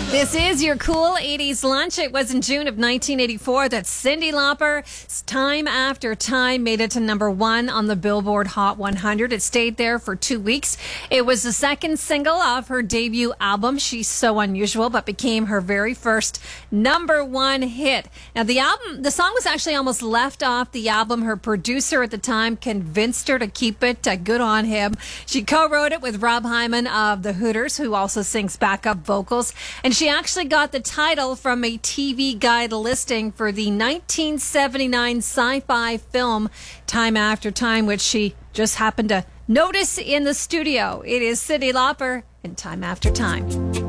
This is your cool 80s lunch. It was in June of 1984 that Cyndi Lauper, Time After Time, made it to number one on the Billboard Hot 100. It stayed there for 2 weeks. It was the second single of her debut album, She's So Unusual, but became her very first number one hit. Now, the song was actually almost left off the album. Her producer at the time convinced her to keep it. Good on him. She co-wrote it with Rob Hyman of the Hooters, who also sings backup vocals. And she actually got the title from a TV Guide listing for the 1979 sci-fi film Time After Time, which she just happened to notice in the studio. It is Cyndi Lauper and Time After Time.